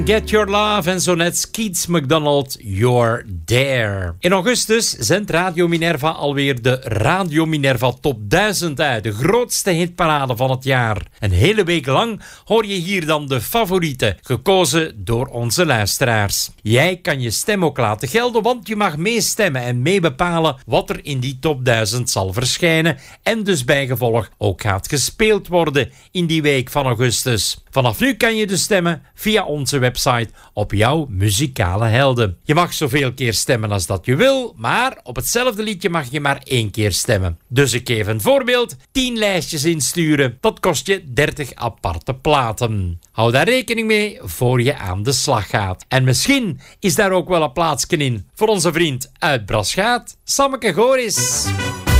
Get Your Love en zo net Keats MacDonald, You're There. In augustus zendt Radio Minerva alweer de Radio Minerva Top 1000 uit. De grootste hitparade van het jaar. Een hele week lang hoor je hier dan de favorieten, gekozen door onze luisteraars. Jij kan je stem ook laten gelden, want je mag meestemmen en meebepalen wat er in die Top 1000 zal verschijnen en dus bijgevolg ook gaat gespeeld worden in die week van augustus. Vanaf nu kan je dus stemmen via onze website op jouw muzikale helden. Je mag zoveel keer stemmen als dat je wil, maar op hetzelfde liedje mag je maar 1 keer stemmen. Dus ik geef een voorbeeld, 10 lijstjes insturen. Dat kost je 30 aparte platen. Hou daar rekening mee voor je aan de slag gaat. En misschien is daar ook wel een plaatsje in voor onze vriend uit Braschaat, Sammeke Goris.